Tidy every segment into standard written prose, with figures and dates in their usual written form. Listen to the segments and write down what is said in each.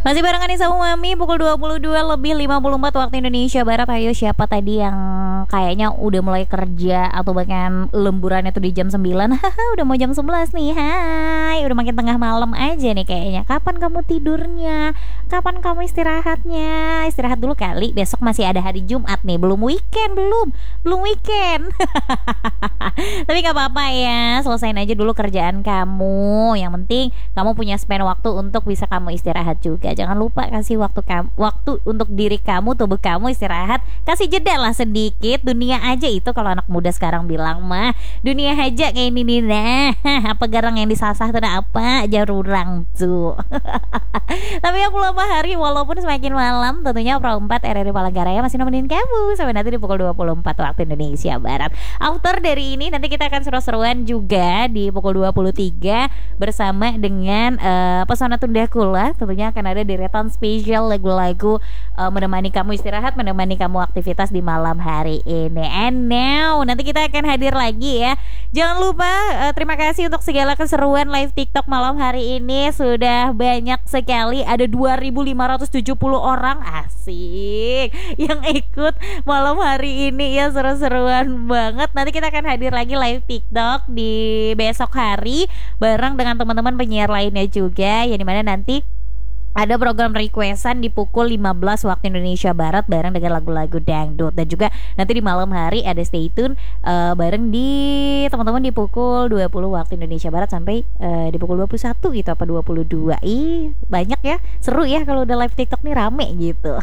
Masih barengan nih sama Mami pukul 22 lebih 54 waktu Indonesia Barat. Ayo siapa tadi yang kayaknya udah mulai kerja atau bahkan lemburannya tuh di jam 9. Haha, udah mau jam 11 nih. Hai, udah makin tengah malam aja nih kayaknya. Kapan kamu tidurnya? Kapan kamu istirahatnya? Istirahat dulu kali. Besok masih ada hari Jumat nih. Belum weekend, belum weekend. Tapi gak apa-apa ya, selesain aja dulu kerjaan kamu. Yang penting kamu punya spend waktu untuk bisa kamu istirahat juga. Jangan lupa kasih waktu untuk diri kamu, tubuh kamu istirahat. Kasih jeda lah sedikit. Dunia aja itu kalau anak muda sekarang bilang mah, dunia aja kayak ini nih. Nah, apa garang yang disasah tuh apa jarurang tuh. Tapi aku lama hari walaupun semakin malam, tentunya Pro 4 RRI Palangkaraya masih nemenin kamu sampai nanti di pukul 24 waktu Indonesia Barat. After dari ini nanti kita akan seru-seruan juga di pukul 23 bersama dengan Pesona Tunda Kula. Tentunya akan ada deretan spesial lagu-lagu menemani kamu istirahat, menemani kamu aktivitas di malam hari ini. And now nanti kita akan hadir lagi ya. Jangan lupa terima kasih untuk segala keseruan live TikTok malam hari ini. Sudah banyak sekali, ada 2.570 orang asik yang ikut malam hari ini ya, seru-seruan banget. Nanti kita akan hadir lagi live TikTok di besok hari bareng dengan teman-teman penyiar lainnya juga, yang dimana nanti ada program requestan di pukul 15 waktu Indonesia Barat bareng dengan lagu-lagu dangdut. Dan juga nanti di malam hari ada stay tune bareng di teman-teman di pukul 20 waktu Indonesia Barat sampai di pukul 21 gitu apa 22. Banyak ya, seru ya kalau udah live TikTok nih, rame gitu.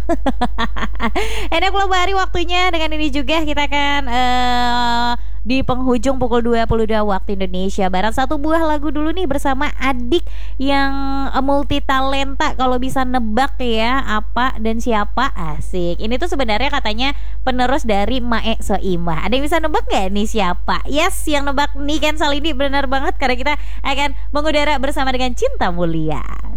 Enak loh hari waktunya. Dengan ini juga kita akan di penghujung pukul 22 waktu Indonesia Barat. Satu buah lagu dulu nih bersama adik yang multi talenta. Kalau bisa nebak ya apa dan siapa, asik. Ini tuh sebenarnya katanya penerus dari Mae Soimah. Ada yang bisa nebak gak nih siapa? Yes, yang nebak nih kan Salini benar banget, karena kita akan mengudara bersama dengan Cinta Mulia.